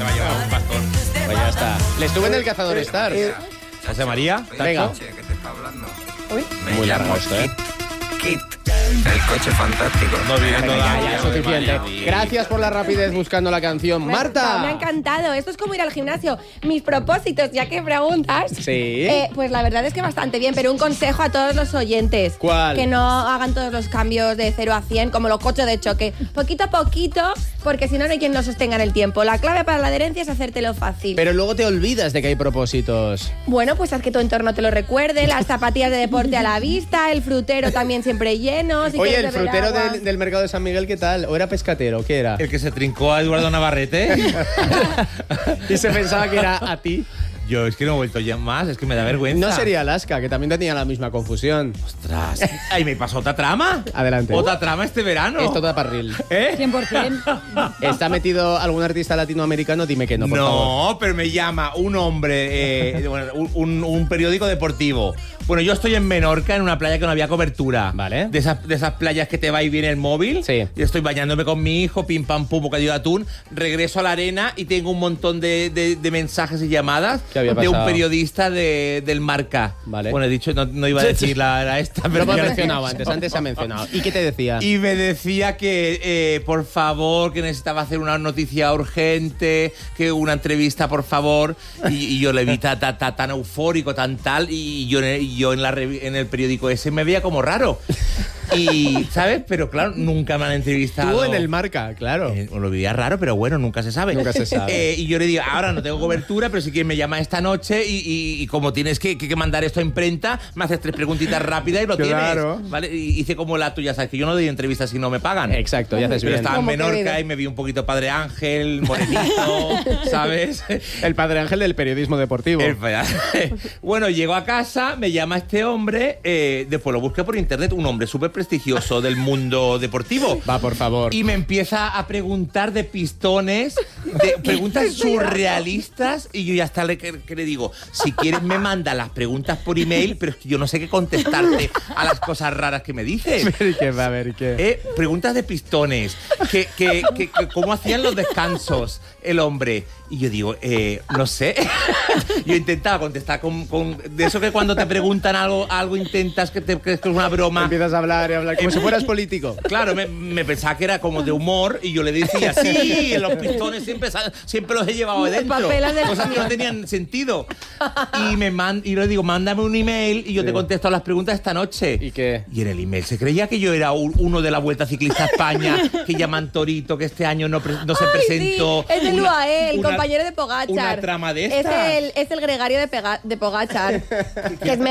se va a llevar un bastón. Pues ya está. Le estuve en el Cazador Stars. José María, Venga. ¿Qué te está hablando? Muy largo esto, ¿eh? Kit. El coche fantástico. no viene Venga, todavía. ya, suficiente. Gracias por la rapidez buscando la canción. Me ¡Marta! ha encantado. Esto es como ir al gimnasio. Mis propósitos, ya que preguntas. Sí. Pues la verdad es que bastante bien, pero un consejo a todos los oyentes. ¿Cuál? Que no hagan todos los cambios de 0 a 100 como los coches de choque. Poquito a poquito, porque si no, no hay quien lo sostenga en el tiempo. La clave para la adherencia es hacértelo fácil. Pero luego te olvidas de que hay propósitos. Bueno, pues haz que tu entorno te lo recuerde, las zapatillas de deporte a la vista, el frutero también siempre lleno. Si Oye, quieres el beber frutero agua. del mercado de San Miguel, ¿qué tal? ¿O era pescatero? ¿Qué era? El que se trincó a Eduardo Navarrete. Y se pensaba que era a ti. Yo es que no he vuelto ya más, es que me da vergüenza. No sería Alaska, que también tenía la misma confusión. Ostras. Ay, me pasó otra trama. Adelante. Otra trama este verano. Es todo parril. ¿Eh? 100%. ¿Está metido algún artista latinoamericano? Dime que no, por favor. No, pero me llama un hombre, bueno, un periódico deportivo. Bueno, yo estoy en Menorca, en una playa que no había cobertura. Vale. De esas playas que te va y viene el móvil. Sí. Y estoy bañándome con mi hijo, pim pam pum, bocadillo de atún. Regreso a la arena y tengo un montón de mensajes y llamadas ¿Qué había de un pasado? periodista del Marca. Vale. Bueno, he dicho, no iba a decir la esta, Pero pero hemos ya la he mencionado dicho. antes se ha mencionado. ¿Y qué te decía? Y me decía que, por favor, que necesitaba hacer una noticia urgente, que una entrevista, por favor. Y yo le vi tan eufórico, tan tal, y yo en el periódico ese me veía como raro. Y, ¿sabes? Pero claro, nunca me han entrevistado. Tú en el Marca, claro. Lo veía raro, pero bueno, nunca se sabe. Nunca se sabe. Y yo le digo, ahora no tengo cobertura, pero si quieres me llama esta noche y como tienes que mandar esto a imprenta, me haces 3 preguntitas rápidas y lo Claro. tienes. ¿Vale? Y hice como la tuya, ¿sabes? Que yo no doy entrevistas si no me pagan. Exacto, ya haces Pero bien. estaba en Como Menorca querido. y me vi un poquito Padre Ángel, morenito, ¿sabes? El padre Ángel del periodismo deportivo. Bueno, llego a casa, me llama este hombre, después lo busqué por internet, un hombre súper prestigioso del mundo deportivo. Va, por favor. Y me empieza a preguntar de pistones, de preguntas surrealistas, y yo ya hasta que le digo, si quieres me manda las preguntas por email, pero es que yo no sé qué contestarte a las cosas raras que me dices. A ver, ¿qué? Preguntas de pistones, que cómo hacían los descansos el hombre. Y yo digo, no sé. Yo intentaba contestar con de eso que cuando te preguntan algo intentas que crees que es una broma. Empiezas a hablar y hablar como si fueras político. Claro, me pensaba que era como de humor y yo le decía, sí, los pistones siempre los he llevado de Los dentro. papeles de Cosas que no tenían sentido. Y le digo, mándame un email y yo te contesto a las preguntas esta noche. ¿Y qué? Y en el email se creía que yo era uno de la Vuelta Ciclista a España, que llaman Torito, que este año no se presentó. Sí, es el UAE, el una- compañero de Pogachar. una trama de estas. Es el gregario de Pogachar. Que es